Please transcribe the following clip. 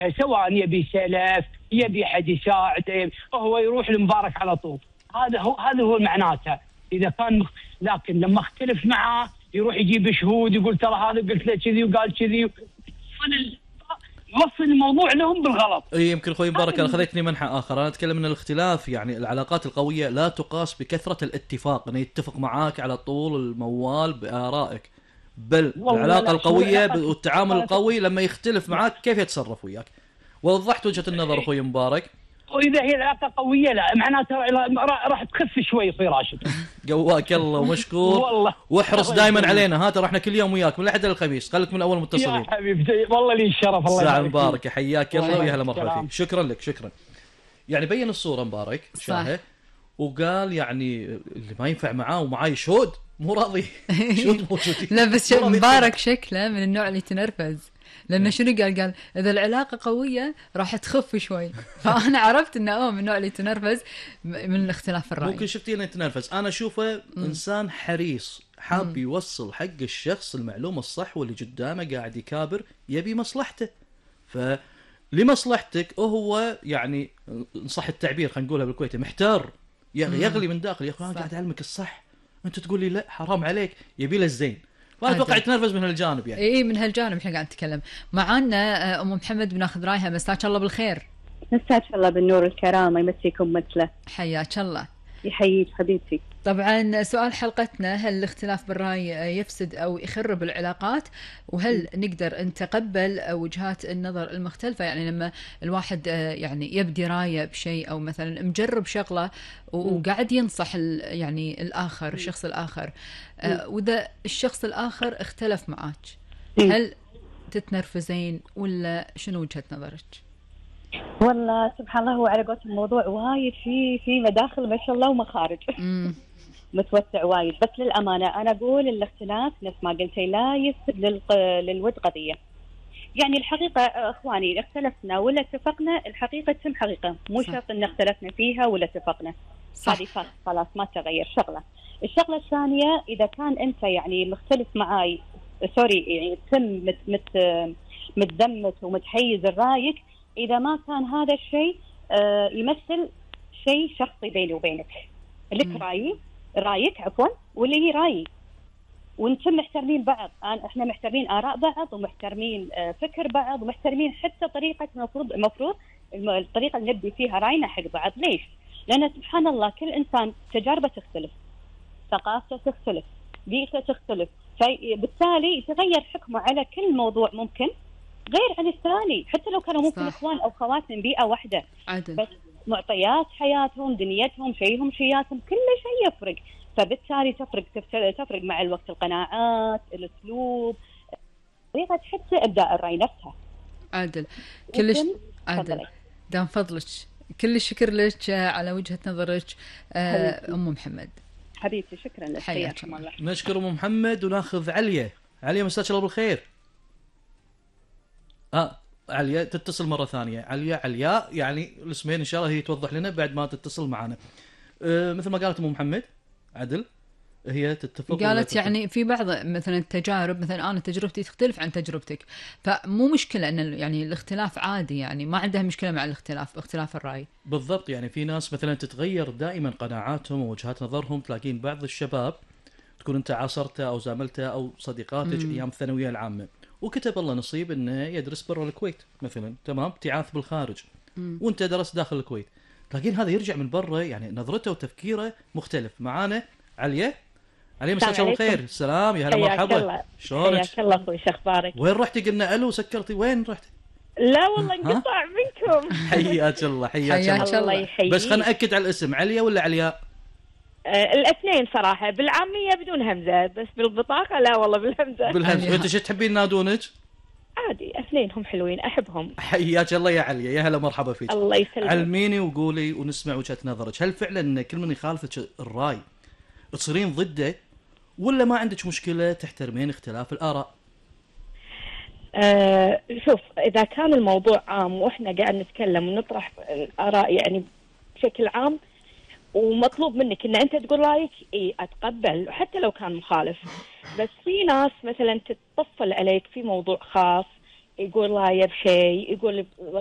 سواء يبي سلف يبي حد يساعده هو يروح لمبارك على طول. هذا هو معناته اذا كان لكن لما اختلف معاه يروح يجيب شهود يقول ترى هذا قلت له كذي وقال كذي يوصل الموضوع لهم بالغلط. يمكن اخوي مبارك انا خذيتني منحى اخر. انا اتكلم ان الاختلاف يعني العلاقات القويه لا تقاس بكثره الاتفاق، انه يتفق معاك على طول الموال بارائك، بل العلاقه القويه والتعامل القوي لما يختلف معاك كيف يتصرف وياك. وضحت وجهه النظر اخوي مبارك. واذا هي العلاقه قويه لا معناته راح تخف شوي اخوي راشد. قواك الله ومشكور. واحرص دائما علينا. ترى احنا كل يوم وياك من الاحد للخميس، خليك من اول متصلين يا حبيبي. والله لي الشرف. الله ساعة مباركة حياك الله ويا هلا مرحبا فيك. شكرا لك. شكرا. يعني بين الصورة مبارك شاهد وقال يعني اللي ما ينفع معاه ومعاي شهود مو راضي. شهود موجودين. لا بس مبارك شكله من النوع اللي تنرفز، لأنه شنو قال إذا العلاقة قوية راح تخف شوي. فأنا عرفت إنه من النوع اللي تنرفز من اختلاف الرأي. ممكن شفتي إنه يتنرفز. أنا أشوفه إنسان حريص حاب يوصل حق الشخص المعلومة الصح، واللي قدامه قاعد يكابر يبي مصلحته. فلمصلحتك وهو يعني صح التعبير خلينا نقولها بالكويتي محتار يغلي من داخل. يا أخوان أنا قاعد أعلمك الصح أنت تقول لي لا حرام عليك. يبي له الزين. ما اتوقع يتنرفز من هالجانب يعني. اي من هالجانب احنا قاعد نتكلم. معانا ام محمد بناخذ رايها. مساك الله بالخير. مساك الله بالنور الكرامه يمسيكم مثله. حياك الله. يحييك حبيبتي. طبعا سؤال حلقتنا هل الاختلاف بالرأي يفسد أو يخرب العلاقات، وهل نقدر نتقبل وجهات النظر المختلفة؟ يعني لما الواحد يعني يبدي رايه بشيء أو مثلا مجرب شغلة وقاعد ينصح يعني الآخر الشخص الآخر، وإذا الشخص الآخر اختلف معك هل تتنرفزين ولا شنو وجهة نظرك؟ والله سبحان الله هو على قولة الموضوع وايد في مداخل ما شاء الله ومخارج. متوسع وايد. بس للأمانة أنا أقول الاختلاف نفس ما قلتي لا يفسد للود قضية. يعني الحقيقة أخواني اختلفنا ولا اتفقنا الحقيقة تم حقيقة، مو شرط إن اختلفنا فيها ولا اتفقنا. هذه خلاص ما تغير شغلة. الشغلة الثانية إذا كان أنت يعني مختلف معاي سوري يعني تم متزمت ومتحيز الرايك، إذا ما كان هذا الشيء يمثل شيء شخصي بيني وبينك، لك رايك عفوا واللي هي رايي، ونتم محترمين بعض. احنا محترمين آراء بعض ومحترمين فكر بعض ومحترمين حتى طريقة المفروض الطريقة اللي نبدي فيها راينا حق بعض. ليش؟ لأن سبحان الله كل إنسان تجاربه تختلف، ثقافته تختلف، بيئته تختلف، فبالتالي يتغير حكمه على كل موضوع ممكن غير عن الثاني، حتى لو كانوا ممكن اخوان او خوات من بيئه واحده. بس معطيات حياتهم دنيتهم شيئهم شياتهم كل شيء يفرق، فبالتالي تفرق مع الوقت القناعات الاسلوب طريقه حتى ابداء الراي نفسها. عادل كلش عادل دام فضلك كل الشكر لك على وجهه نظرك ام محمد حبيبتي. شكرا لك. حياكم الله. نشكر ام محمد وناخذ عليا. مساك الله بالخير. عليا تتصل مرة ثانية. عليا يعني الاسمين إن شاء الله هي توضح لنا بعد ما تتصل معنا. مثل ما قالت أم محمد عدل هي تتفق قالت يعني في بعض مثلا التجارب مثلا أنا تجربتي تختلف عن تجربتك، فمو مشكلة أن يعني الاختلاف عادي، يعني ما عندها مشكلة مع اختلاف الرأي. بالضبط. يعني في ناس مثلا تتغير دائما قناعاتهم ووجهات نظرهم. تلاقين بعض الشباب تكون أنت عاصرته أو زاملته أو صديقاتك أيام الثانوية العامة وكتب الله نصيب انه يدرس برا الكويت مثلا، تمام، ابتعاث بالخارج وانت درست داخل الكويت. لكن هذا يرجع من برا يعني نظرته وتفكيره مختلف. معانا عليا مساك الله بالخير. السلام يا هلا مرحبا. شلونك؟ حياك الله اخوي شو اخبارك؟ وين رحتي؟ قلنا الو سكرتي. وين رحتي؟ لا والله انقطع منكم. حياك الله. حياك الله يحييك. بس خلينا ناكد على الاسم، عليا ولا علياء؟ الاثنين صراحه، بالعاميه بدون همزه بس بالبطاقه لا والله بالهمزه. انت شو تحبين نادونك؟ عادي اثنينهم حلوين احبهم. حياك الله يا عليا. يا هلا مرحبا فيك. الله يسلمك. علميني وقولي ونسمع وجهة نظرك. هل فعلا ان كل من يخالفك الراي تصيرين ضده ولا ما عندك مشكله تحترمين اختلاف الاراء؟ شوف اذا كان الموضوع عام واحنا قاعد نتكلم ونطرح الاراء يعني بشكل عام ومطلوب منك ان انت تقول رايك، اتقبل حتى لو كان مخالف. بس في ناس مثلا تتطفل عليك في موضوع خاص، يقول رايه بشيء، يقول